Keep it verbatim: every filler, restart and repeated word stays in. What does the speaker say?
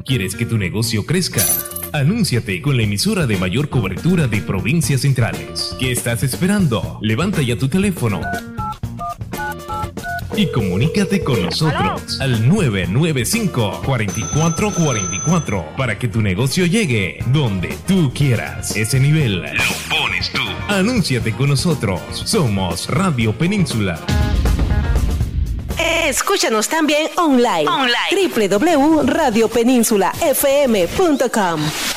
¿Quieres que tu negocio crezca? Anúnciate con la emisora de mayor cobertura de provincias centrales. ¿Qué estás esperando? Levanta ya tu teléfono y comunícate con nosotros al nueve nueve cinco, cuatro cuatro cuatro cuatro para que tu negocio llegue donde tú quieras. Ese nivel lo pones tú. Anúnciate con nosotros. Somos Radio Península. Escúchanos también online. online. doble u doble u doble u punto radio península f m punto com.